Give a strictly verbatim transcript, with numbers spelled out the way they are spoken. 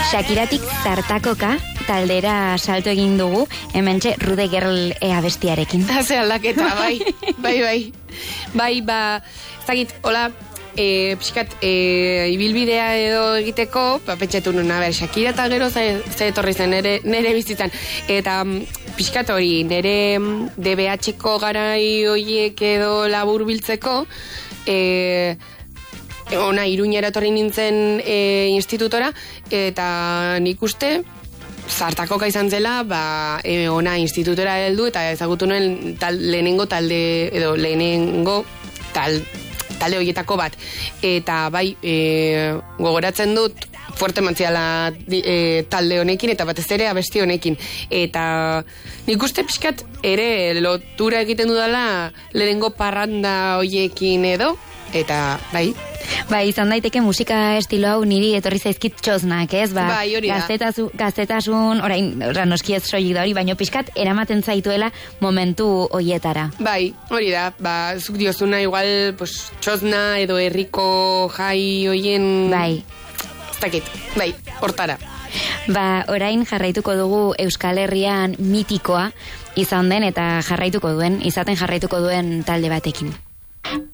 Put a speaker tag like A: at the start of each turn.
A: Shakiratik Tartakoka taldera salto egin dugu, hementxe Rude Girl abestiarekin.
B: Haze aldaketa, bai, bai, bai. Bai, ba, zagit, hola, e, pixkat, e, ibilbidea edo egiteko, ba, petxetu nuen, a ber, Shakira eta gero ze, ze etorri zen nere, nere bizitzan. Eta pixkat hori, nere D B H-ko garai horiek edo labur biltzeko, e, ona Iruñera etorri nintzen e, institutora, eta nik uste Zartakoka izan zela, ba, e, ona institutora heldu eta ezagutu nuen tal, lehenengo talde, edo lehenengo tal, talde horietako bat. Eta bai, e, gogoratzen dut, fuerte mantziala e, talde honekin, eta batez ere abesti honekin. Eta nik uste pixkat ere lotura egiten dudala lehenengo parranda horiekin edo, eta bai.
A: Bai, izan daiteke musika estilo hau niri etorri zaizkit txosnak, ez? Ba,
B: bai, hori da.
A: Gaztetazu, gaztetasun, orain, noski ez soilik da hori, baino pixkat eramaten zaituela momentu hoietara.
B: Bai, hori da, ba, zuk diozuna igual, pues, txosna edo herriko jai hoien...
A: Bai.
B: Ez dakit, bai, hortara.
A: Ba, orain jarraituko dugu Euskal Herrian mitikoa izan den eta jarraituko duen, izaten jarraituko duen talde batekin.